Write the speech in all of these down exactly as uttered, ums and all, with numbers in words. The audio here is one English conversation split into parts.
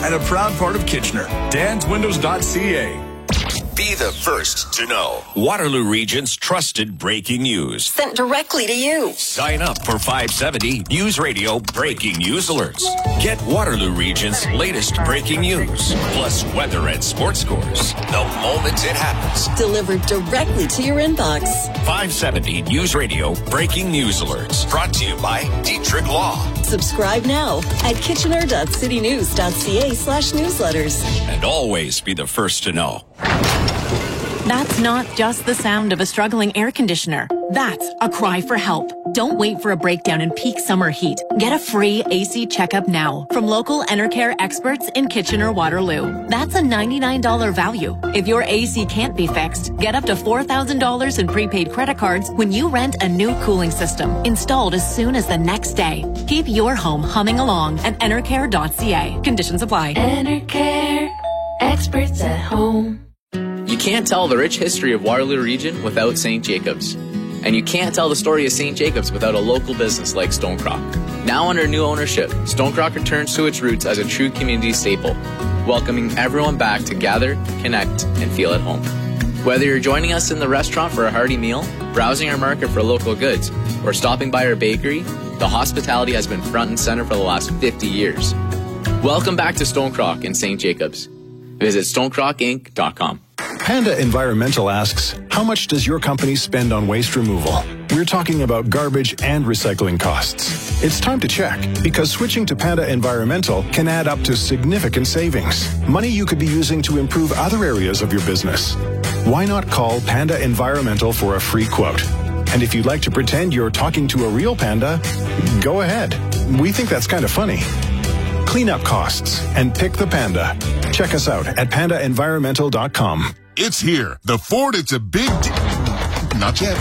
and a proud part of Kitchener. Dans Windows dot C A. Be the first to know. Waterloo Region's trusted breaking news. Sent directly to you. Sign up for five seventy News Radio breaking news alerts. Get Waterloo Region's latest breaking news, plus weather and sports scores the moment it happens. Delivered directly to your inbox. five seventy News Radio breaking news alerts. Brought to you by Dietrich Law. Subscribe now at kitchener dot city news dot c a slash newsletters. And always be the first to know. That's not just the sound of a struggling air conditioner. That's a cry for help. Don't wait for a breakdown in peak summer heat. Get a free A C checkup now from local Enercare experts in Kitchener-Waterloo. That's a ninety-nine dollars value. If your A C can't be fixed, get up to four thousand dollars in prepaid credit cards when you rent a new cooling system installed as soon as the next day. Keep your home humming along at enercare dot c a. Conditions apply. Enercare, experts at home. You can't tell the rich history of Waterloo Region without Saint Jacobs. And you can't tell the story of Saint Jacobs without a local business like Stonecrock. Now under new ownership, Stonecrock returns to its roots as a true community staple, welcoming everyone back to gather, connect, and feel at home. Whether you're joining us in the restaurant for a hearty meal, browsing our market for local goods, or stopping by our bakery, the hospitality has been front and center for the last fifty years. Welcome back to Stonecrock in Saint Jacobs. Visit stonecrock inc dot com. Panda Environmental asks, how much does your company spend on waste removal? We're talking about garbage and recycling costs. It's time to check, because switching to Panda Environmental can add up to significant savings. Money you could be using to improve other areas of your business. Why not call Panda Environmental for a free quote? And if you'd like to pretend you're talking to a real panda, go ahead. We think that's kind of funny. Cleanup costs and pick the Panda. Check us out at panda environmental dot com. It's here. The Ford, it's a big deal. Not yet.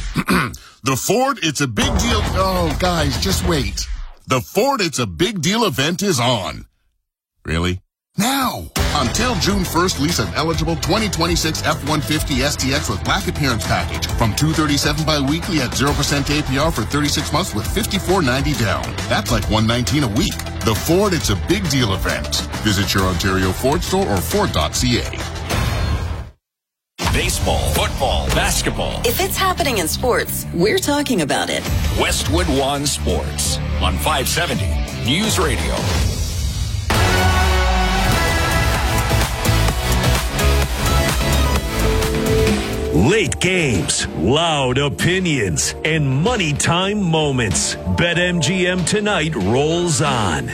The Ford, it's a big deal. Oh, guys, just wait. The Ford, it's a big deal event is on. Really? Now! Until June first, lease an eligible twenty twenty-six F one fifty S T X with black appearance package from two hundred thirty-seven dollars bi-weekly at zero percent A P R for thirty-six months with fifty-four ninety down. That's like one hundred nineteen dollars a week. The Ford, it's a big deal event. Visit your Ontario Ford store or ford dot c a. Baseball, football, basketball. If it's happening in sports, we're talking about it. Westwood One Sports on five seventy News Radio. Late games, loud opinions, and money time moments. BetMGM Tonight rolls on.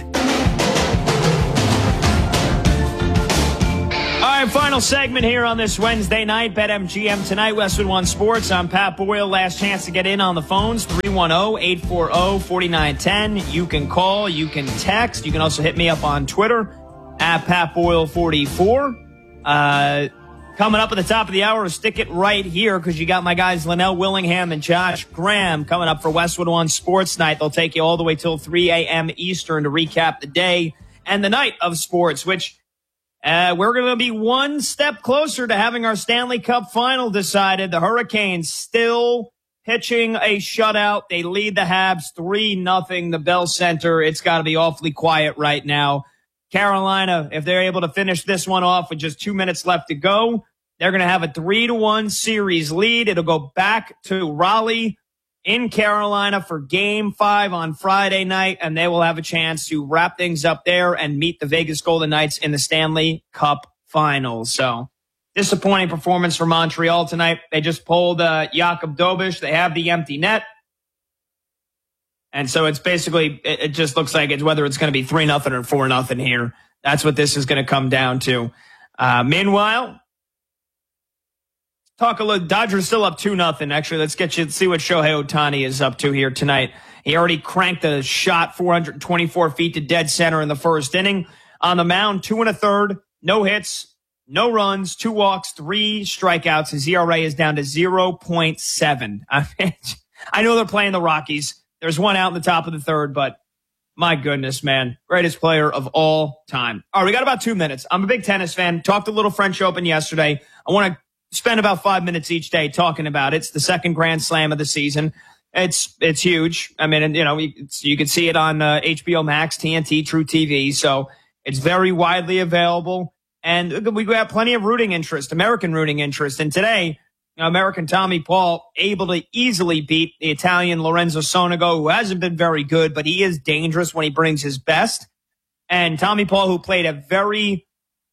All right, final segment here on this Wednesday night. BetMGM Tonight, Westwood One Sports. I'm Pat Boyle. Last chance to get in on the phones, three one zero, eight four zero, four nine one zero. You can call, you can text. You can also hit me up on Twitter, at Pat Boyle forty-four. Uh... Coming up at the top of the hour, stick it right here because you got my guys Linnell Willingham and Josh Graham coming up for Westwood One Sports Night. They'll take you all the way till three a.m. Eastern to recap the day and the night of sports, which uh, we're going to be one step closer to having our Stanley Cup final decided. The Hurricanes still pitching a shutout. They lead the Habs three nothing. The Bell Center, it's got to be awfully quiet right now. Carolina, if they're able to finish this one off with just two minutes left to go, they're going to have a three to one series lead. It'll go back to Raleigh in Carolina for game five on Friday night, and they will have a chance to wrap things up there and meet the Vegas Golden Knights in the Stanley Cup Finals. So disappointing performance for Montreal tonight. They just pulled uh, Jakub Dobiš. They have the empty net. And so it's basically, it just looks like it's whether it's going to be three nothing or four nothing here. That's what this is going to come down to. Uh, meanwhile, talk a little, Dodgers still up two nothing. Actually, let's get you, let's see what Shohei Ohtani is up to here tonight. He already cranked a shot four hundred twenty-four feet to dead center in the first inning. On the mound, two and a third, no hits, no runs, two walks, three strikeouts. His E R A is down to zero point seven. I mean, I know they're playing the Rockies. There's one out in the top of the third, but my goodness, man. Greatest player of all time. All right, we got about two minutes. I'm a big tennis fan. Talked a little French Open yesterday. I want to spend about five minutes each day talking about it. It's the second Grand Slam of the season. It's it's huge. I mean, you know, it's, you can see it on uh, H B O Max, T N T, True T V. So It's very widely available. And we have plenty of rooting interest, American rooting interest. And today, you know, American Tommy Paul able to easily beat the Italian Lorenzo Sonego, who hasn't been very good, but he is dangerous when he brings his best. And Tommy Paul, who played a very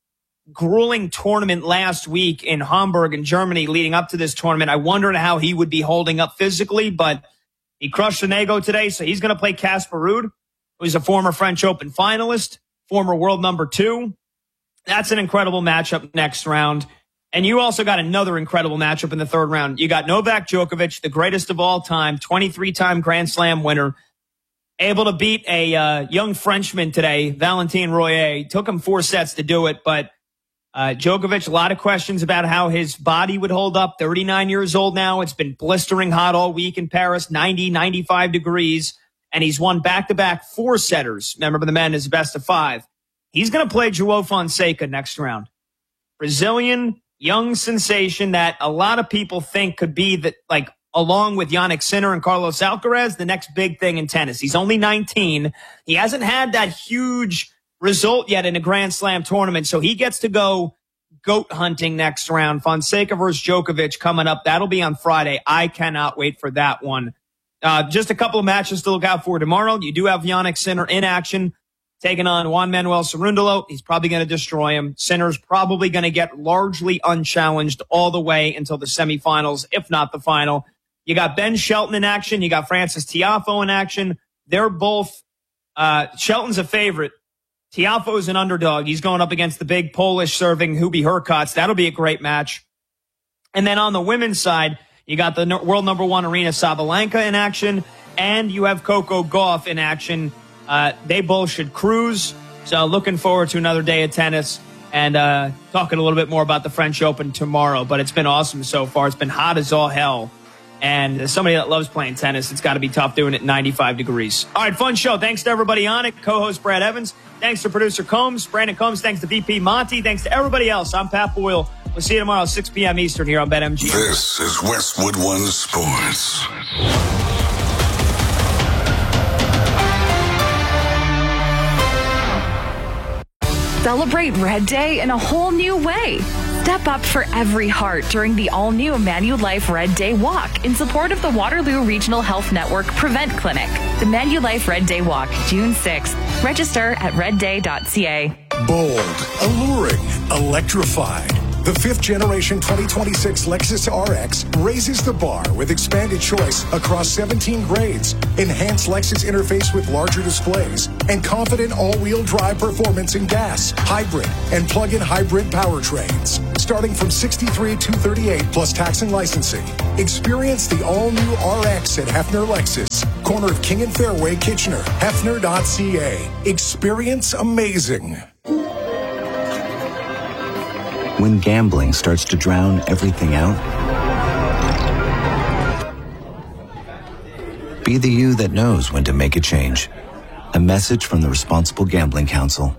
grueling tournament last week in Hamburg in Germany leading up to this tournament. I wondered how he would be holding up physically, but he crushed Sonego today, so he's going to play Casper Ruud, who's a former French Open finalist, former world number two. That's an incredible matchup next round. And you also got another incredible matchup in the third round. You got Novak Djokovic, the greatest of all time, twenty-three-time Grand Slam winner, able to beat a uh, young Frenchman today, Valentin Royer. Took him four sets to do it, but uh, Djokovic, a lot of questions about how his body would hold up. thirty-nine years old now. It's been blistering hot all week in Paris, ninety, ninety-five degrees, and he's won back-to-back four-setters. Remember, the men is best of five. He's going to play João Fonseca next round. Brazilian young sensation that a lot of people think could be that, like, along with Jannik Sinner and Carlos Alcaraz, the next big thing in tennis. He's only nineteen. He hasn't had that huge result yet in a Grand Slam tournament, so he gets to go goat hunting next round. Fonseca versus Djokovic coming up. That'll be on Friday. I cannot wait for that one. Uh, just a couple of matches to look out for tomorrow. You do have Jannik Sinner in action, taking on Juan Manuel Cerundolo. He's probably going to destroy him. Sinner's probably going to get largely unchallenged all the way until the semifinals, if not the final. You got Ben Shelton in action. You got Francis Tiafoe in action. They're both, uh, Shelton's a favorite. Tiafoe is an underdog. He's going up against the big Polish serving Hubie Hurkacz. That'll be a great match. And then on the women's side, you got the world number one Aryna Sabalenka in action, and you have Coco Gauff in action. Uh, they both should cruise. So looking forward to another day of tennis and uh, talking a little bit more about the French Open tomorrow. But it's been awesome so far. It's been hot as all hell. And as somebody that loves playing tennis, it's got to be tough doing it in ninety-five degrees. All right, fun show. Thanks to everybody on it. Co-host Brad Evans. Thanks to producer Combs, Brandon Combs. Thanks to V P Monty. Thanks to everybody else. I'm Pat Boyle. We'll see you tomorrow, six p.m. Eastern here on BetMGM. This is Westwood One Sports. Celebrate Red Day in a whole new way. Step up for every heart during the all-new Manulife Red Day Walk in support of the Waterloo Regional Health Network Prevent Clinic. The Manulife Red Day Walk, June sixth. Register at red day dot c a. Bold, alluring, electrified. The fifth generation twenty twenty-six Lexus R X raises the bar with expanded choice across seventeen grades, enhanced Lexus interface with larger displays, and confident all-wheel drive performance in gas, hybrid, and plug-in hybrid powertrains. Starting from sixty-three thousand two hundred thirty-eight dollars plus tax and licensing. Experience the all-new R X at Hefner Lexus, corner of King and Fairway, Kitchener, hefner dot c a. Experience amazing. When gambling starts to drown everything out, be the you that knows when to make a change. A message from the Responsible Gambling Council.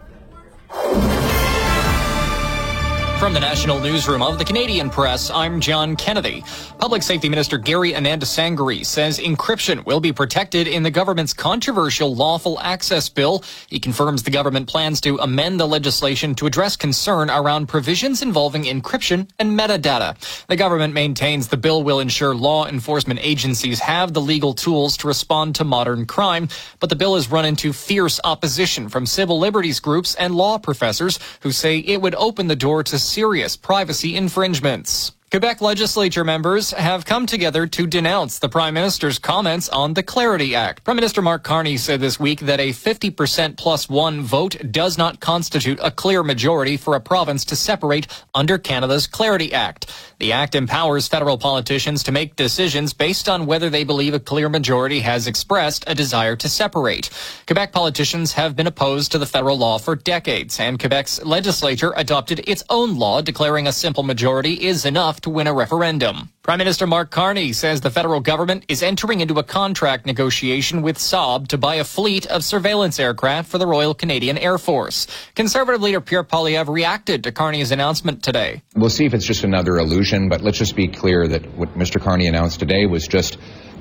From the National Newsroom of the Canadian Press, I'm John Kennedy. Public Safety Minister Gary Anandasangri says encryption will be protected in the government's controversial Lawful Access Bill. He confirms the government plans to amend the legislation to address concern around provisions involving encryption and metadata. The government maintains the bill will ensure law enforcement agencies have the legal tools to respond to modern crime, but the bill has run into fierce opposition from civil liberties groups and law professors who say it would open the door to serious privacy infringements. Quebec legislature members have come together to denounce the Prime Minister's comments on the Clarity Act. Prime Minister Mark Carney said this week that a fifty percent plus one vote does not constitute a clear majority for a province to separate under Canada's Clarity Act. The act empowers federal politicians to make decisions based on whether they believe a clear majority has expressed a desire to separate. Quebec politicians have been opposed to the federal law for decades, and Quebec's legislature adopted its own law declaring a simple majority is enough to win a referendum. Prime Minister Mark Carney says the federal government is entering into a contract negotiation with Saab to buy a fleet of surveillance aircraft for the Royal Canadian Air Force. Conservative leader Pierre Poilievre reacted to Carney's announcement today. We'll see if it's just another illusion, but let's just be clear that what Mister Carney announced today was just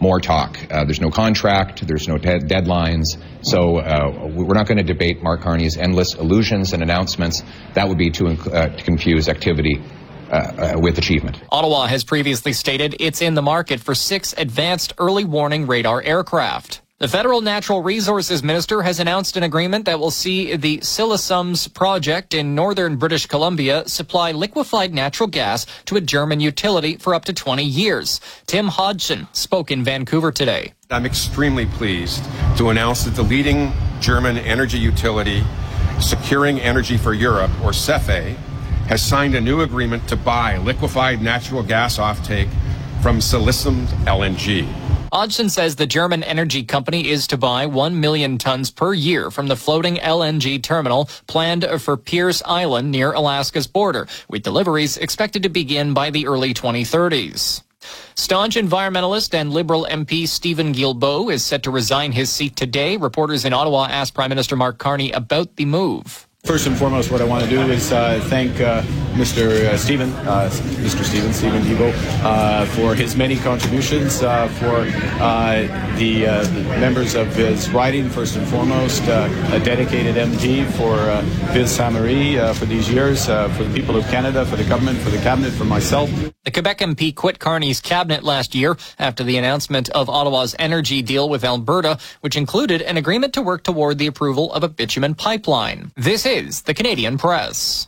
more talk. Uh, there's no contract, there's no de- deadlines, so uh, we're not going to debate Mark Carney's endless allusions and announcements. That would be to, uh, to confuse activity Uh, uh, with achievement. Ottawa has previously stated it's in the market for six advanced early warning radar aircraft. The federal natural resources minister has announced an agreement that will see the Silesums project in northern British Columbia supply liquefied natural gas to a German utility for up to twenty years. Tim Hodgson spoke in Vancouver today. I'm extremely pleased to announce that the leading German energy utility, Securing Energy for Europe, or SEFE, has signed a new agreement to buy liquefied natural gas offtake from Silesums L N G. Hodgson says the German energy company is to buy one million tons per year from the floating L N G terminal planned for Pierce Island near Alaska's border, with deliveries expected to begin by the early twenty thirties. Staunch environmentalist and Liberal M P Stephen Guilbeault is set to resign his seat today. Reporters in Ottawa asked Prime Minister Mark Carney about the move. First and foremost, what I want to do is uh, thank uh, Mister Uh, Stephen, uh, Mister Stephen, Stephen Guilbeault, uh, for his many contributions, uh, for uh, the, uh, the members of his riding, first and foremost, uh, a dedicated M P for uh, Ville Sainte-Marie uh, for these years, uh, for the people of Canada, for the government, for the cabinet, for myself. The Quebec M P quit Carney's cabinet last year after the announcement of Ottawa's energy deal with Alberta, which included an agreement to work toward the approval of a bitumen pipeline. This is the Canadian Press.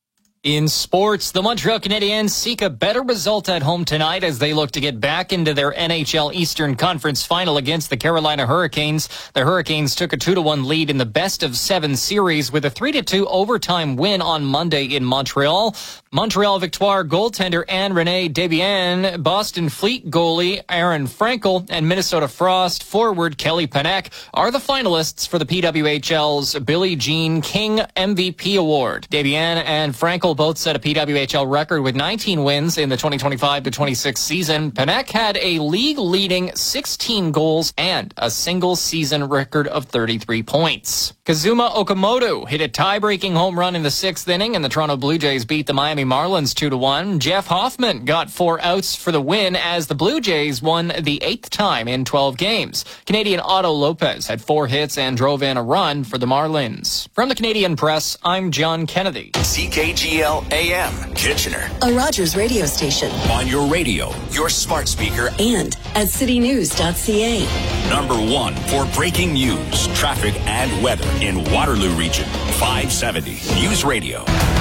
In sports, the Montreal Canadiens seek a better result at home tonight as they look to get back into their N H L Eastern Conference final against the Carolina Hurricanes. The Hurricanes took a two to one lead in the best of seven series with a three to two overtime win on Monday in Montreal. Montreal Victoire goaltender Anne-Renée Desbiens, Boston Fleet goalie Aaron Frankel, and Minnesota Frost forward Kelly Panek are the finalists for the P W H L's Billie Jean King M V P Award. Desbiens and Frankel both set a P W H L record with nineteen wins in the twenty twenty-five to twenty-six season. Panek had a league-leading sixteen goals and a single-season record of thirty-three points. Kazuma Okamoto hit a tie-breaking home run in the sixth inning, and the Toronto Blue Jays beat the Miami Marlins two to one. Jeff Hoffman got four outs for the win as the Blue Jays won the eighth time in twelve games. Canadian Otto Lopez had four hits and drove in a run for the Marlins. From the Canadian Press, I'm John Kennedy. C K G L A M, Kitchener. A Rogers radio station. On your radio, your smart speaker, and at city news dot c a. Number one for breaking news, traffic, and weather in Waterloo Region. five seventy News Radio.